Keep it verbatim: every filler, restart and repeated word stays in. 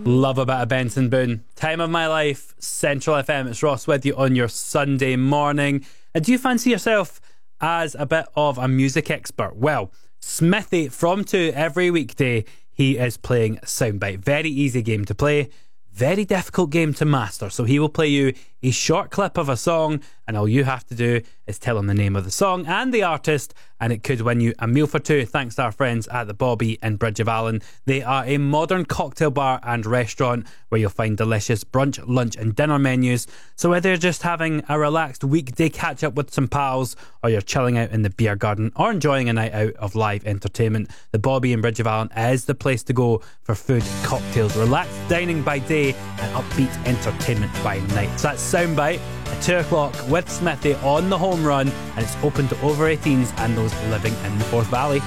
Love a bit of Benson Boone. Time of my life, Central F M. It's Ross with you on your Sunday morning. And do you fancy yourself as a bit of a music expert? Well, Smithy from two every weekday, he is playing Soundbite. Very easy game to play, very difficult game to master. So he will play you a short clip of a song, and all you have to do is tell him the name of the song and the artist, and it could win you a meal for two thanks to our friends at the Bobby in Bridge of Allen. They are a modern cocktail bar and restaurant where you'll find delicious brunch, lunch and dinner menus. So whether you're just having a relaxed weekday catch up with some pals, or you're chilling out in the beer garden or enjoying a night out of live entertainment, the Bobby in Bridge of Allen is the place to go for food, cocktails, relaxed dining by day and upbeat entertainment by night. So that's Soundbite at two o'clock with Smithy on the home run, and it's open to over eighteens and those living in the Forth Valley.